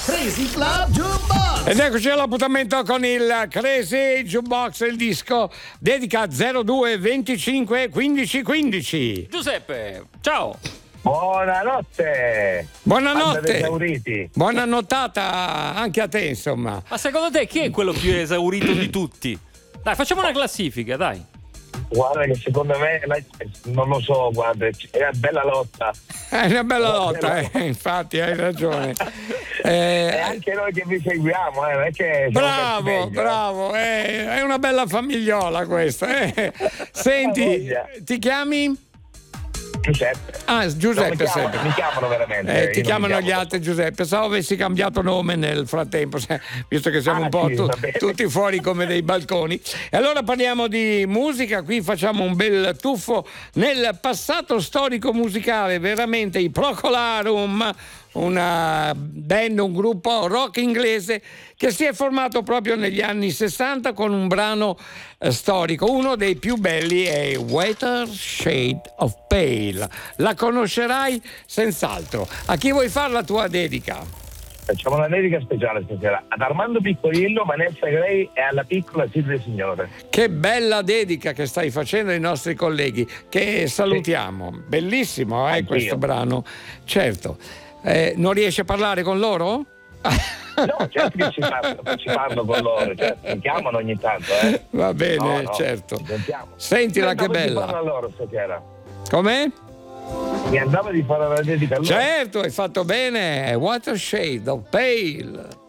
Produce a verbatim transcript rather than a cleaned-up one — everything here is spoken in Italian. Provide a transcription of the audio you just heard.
Crazy Club Jukebox. Ed eccoci all'appuntamento con il Crazy Jukebox, il disco dedica zero due venticinque quindici quindici. Giuseppe, ciao. Buonanotte. Buonanotte. Buona nottata anche a te, insomma. Ma secondo te chi è quello più esaurito di tutti? Dai, facciamo una classifica, dai. Guarda che secondo me, non lo so, guarda, è una bella lotta. È una bella lotta, eh, infatti hai ragione. Eh, e anche noi che vi seguiamo, eh, non è che bravo, meglio, bravo, eh. È una bella famigliola questa. Eh. Senti, ti chiami? Giuseppe. Ah, Giuseppe, mi, chiamano, mi chiamano veramente. Eh, ti chiamano gli altri Giuseppe. Pensavo avessi cambiato nome nel frattempo, visto che siamo ah, un po' sì, tu, tutti fuori come dei balconi. E allora parliamo di musica. Qui facciamo un bel tuffo nel passato storico musicale, veramente i Procolarum, una band, un gruppo rock inglese che si è formato proprio negli anni sessanta con un brano eh, storico. Uno dei più belli è Whiter Shade of Pale. La conoscerai senz'altro. A chi vuoi fare la tua dedica? Facciamo una dedica speciale stasera ad Armando Piccolillo, Vanessa Gray e alla piccola Silvia Signore. Che bella dedica che stai facendo ai nostri colleghi, che salutiamo. Sì. Bellissimo eh, questo brano. Certo. Eh, non riesci a parlare con loro? No, certo che ci parlo, ci parlo con loro, certo, mi chiamano ogni tanto. Eh. Va bene, no, no, certo. Sentila che bella. A loro stasera. Come? Mi andava di fare la dedica a loro. Certo, hai fatto bene. Water Shade of Pale.